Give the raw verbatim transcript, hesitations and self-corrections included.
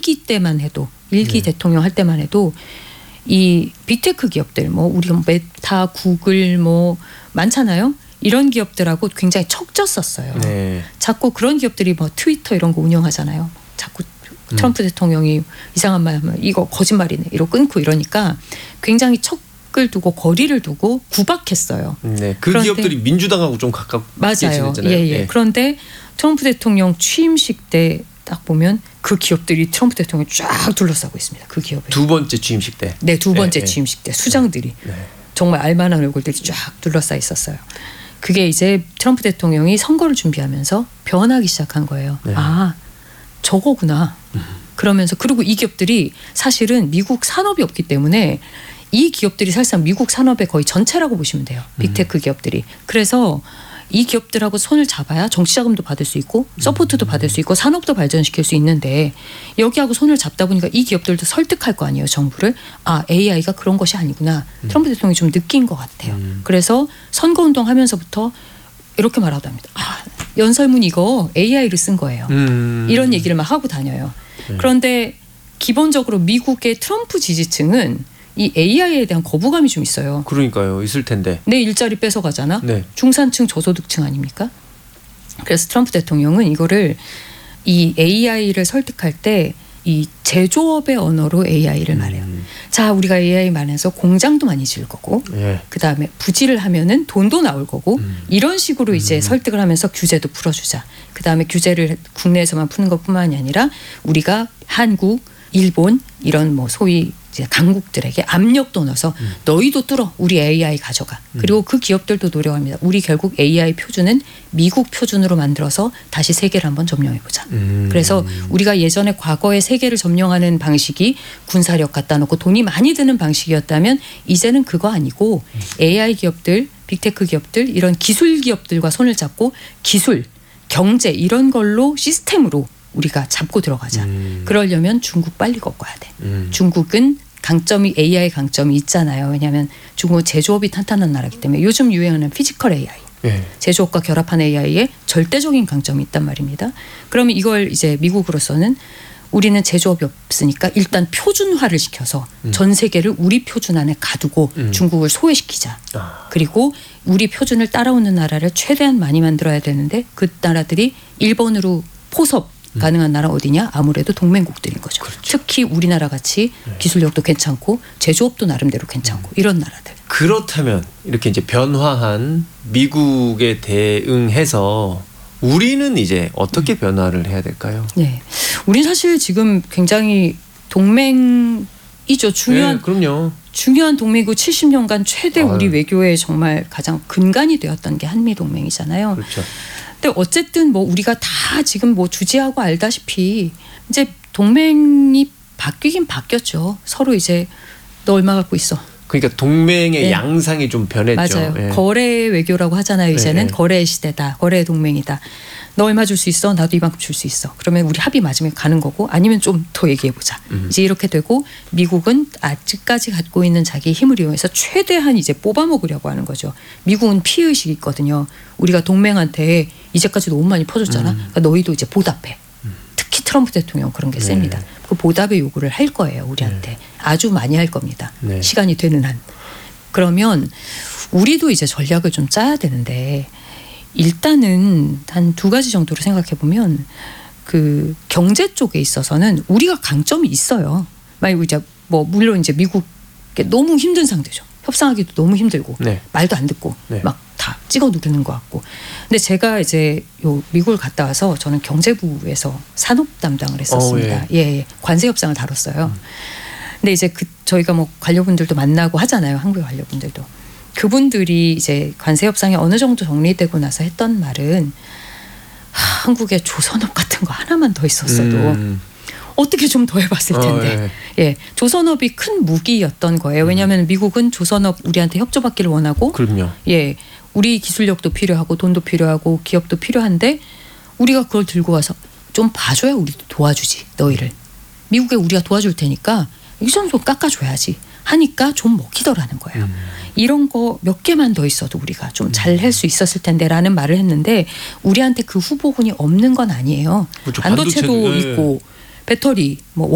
기 때만 해도 일 기 네. 대통령 할 때만 해도 이 빅테크 기업들 뭐 우리가 메타, 구글 뭐 많잖아요. 이런 기업들하고 굉장히 척졌었어요. 네. 자꾸 그런 기업들이 뭐 트위터 이런 거 운영하잖아요. 자꾸 트럼프 음. 대통령이 이상한 말 하면 이거 거짓말이네 이러고 끊고 이러니까 굉장히 척을 두고 거리를 두고 구박했어요. 네, 그 기업들이 민주당하고 좀 가깝게 맞아요. 지냈잖아요. 예, 예. 예. 그런데 트럼프 대통령 취임식 때 딱 보면 그 기업들이 트럼프 대통령을 쫙 둘러싸고 있습니다. 그 기업을. 두 번째 취임식 때. 네, 두 번째 예, 취임식 때 수장들이 네. 정말 알만한 얼굴들이 쫙 둘러싸 있었어요. 그게 이제 트럼프 대통령이 선거를 준비하면서 변하기 시작한 거예요. 네. 아, 저거구나. 음. 그러면서 그리고 이 기업들이 사실은 미국 산업이 없기 때문에 이 기업들이 사실상 미국 산업의 거의 전체라고 보시면 돼요. 빅테크 기업들이. 그래서 이 기업들하고 손을 잡아야 정치자금도 받을 수 있고 서포트도 받을 수 있고 산업도 발전시킬 수 있는데 여기하고 손을 잡다 보니까 이 기업들도 설득할 거 아니에요. 정부를. 아, 에이아이가 그런 것이 아니구나. 트럼프 대통령이 좀 느낀 것 같아요. 그래서 선거운동 하면서부터 이렇게 말하답니다. 아, 연설문 이거 에이아이를 쓴 거예요. 음. 이런 얘기를 막 하고 다녀요. 네. 그런데 기본적으로 미국의 트럼프 지지층은 이 에이아이에 대한 거부감이 좀 있어요. 그러니까요. 있을 텐데. 내 일자리 뺏어가잖아. 네. 중산층 저소득층 아닙니까? 그래서 트럼프 대통령은 이거를 이 에이아이를 설득할 때 이 제조업의 언어로 에이아이를 음. 말해요. 자, 우리가 에이아이 말해서 공장도 많이 지을 거고 예. 그다음에 부지를 하면은 돈도 나올 거고 음. 이런 식으로 이제 음. 설득을 하면서 규제도 풀어주자. 그다음에 규제를 국내에서만 푸는 것뿐만이 아니라 우리가 한국, 일본 이런 뭐 소위 이제 강국들에게 압력도 넣어서 음. 너희도 뚫어 우리 에이아이 가져가. 음. 그리고 그 기업들도 노력합니다. 우리 결국 에이아이 표준은 미국 표준으로 만들어서 다시 세계를 한번 점령해보자. 음. 그래서 우리가 예전에 과거에 세계를 점령하는 방식이 군사력 갖다 놓고 돈이 많이 드는 방식이었다면 이제는 그거 아니고 음. 에이아이 기업들, 빅테크 기업들 이런 기술 기업들과 손을 잡고 기술, 경제 이런 걸로 시스템으로 우리가 잡고 들어가자. 음. 그러려면 중국 빨리 꺾어야 돼. 음. 중국은 강점이 에이아이 강점이 있잖아요. 왜냐하면 중국은 제조업이 탄탄한 나라이기 때문에 요즘 유행하는 피지컬 에이아이. 네. 제조업과 결합한 에이아이에 절대적인 강점이 있단 말입니다. 그러면 이걸 이제 미국으로서는 우리는 제조업이 없으니까 일단 표준화를 시켜서 음. 전 세계를 우리 표준 안에 가두고 음. 중국을 소외시키자. 아. 그리고 우리 표준을 따라오는 나라를 최대한 많이 만들어야 되는데 그 나라들이 일본으로 포섭 가능한 나라 어디냐? 아무래도 동맹국들인 거죠. 그렇죠. 특히 우리나라 같이 기술력도 괜찮고 제조업도 나름대로 괜찮고 이런 나라들. 그렇다면 이렇게 이제 변화한 미국에 대응해서 우리는 이제 어떻게 음. 변화를 해야 될까요? 네, 우리는 사실 지금 굉장히 동맹이죠. 중요한. 네, 그럼요. 중요한 동맹이고 칠십 년간 최대 아유. 우리 외교의 정말 가장 근간이 되었던 게 한미 동맹이잖아요. 그렇죠. 근데 어쨌든 뭐 우리가 다 지금 뭐 주지하고 알다시피 이제 동맹이 바뀌긴 바뀌었죠. 서로 이제 너 얼마 갖고 있어. 그러니까 동맹의 네. 양상이 좀 변했죠. 맞아요. 네. 거래 외교라고 하잖아요. 이제는 네. 거래 시대다. 거래 동맹이다. 너 얼마 줄 수 있어? 나도 이만큼 줄 수 있어. 그러면 우리 합의 맞으면 가는 거고 아니면 좀 더 얘기해보자. 음. 이제 이렇게 되고 미국은 아직까지 갖고 있는 자기 힘을 이용해서 최대한 이제 뽑아먹으려고 하는 거죠. 미국은 피해의식이 있거든요. 우리가 동맹한테 이제까지 너무 많이 퍼줬잖아. 음. 그러니까 너희도 이제 보답해. 음. 특히 트럼프 대통령 그런 게 네. 셉니다. 그 보답의 요구를 할 거예요. 우리한테. 네. 아주 많이 할 겁니다. 네. 시간이 되는 한. 그러면 우리도 이제 전략을 좀 짜야 되는데 일단은 한 두 가지 정도로 생각해 보면 그 경제 쪽에 있어서는 우리가 강점이 있어요. 만약 이제 뭐 물론 이제 미국 너무 힘든 상대죠. 협상하기도 너무 힘들고 네. 말도 안 듣고 네. 막 다 찍어 누르는 것 같고. 근데 제가 이제 요 미국을 갔다 와서 저는 경제부에서 산업 담당을 했었습니다. 어, 예. 예, 관세 협상을 다뤘어요. 음. 근데 이제 그 저희가 뭐 관료분들도 만나고 하잖아요. 한국의 관료분들도. 그분들이 이제 관세 협상이 어느 정도 정리되고 나서 했던 말은 하, 한국에 조선업 같은 거 하나만 더 있었어도 음. 어떻게 좀 더 해봤을 텐데. 어, 예. 예, 조선업이 큰 무기였던 거예요. 왜냐하면 음. 미국은 조선업 우리한테 협조받기를 원하고, 그럼요. 예, 우리 기술력도 필요하고 돈도 필요하고 기업도 필요한데 우리가 그걸 들고 와서 좀 봐줘야 우리도 도와주지 너희를. 미국에 우리가 도와줄 테니까 이 정도 좀 깎아줘야지 하니까 좀 먹히더라는 거예요. 음. 이런 거 몇 개만 더 있어도 우리가 좀 잘 할 수 있었을 텐데라는 말을 했는데 우리한테 그 후보군이 없는 건 아니에요. 그렇죠. 반도체도 반도체도, 네. 있고 배터리 뭐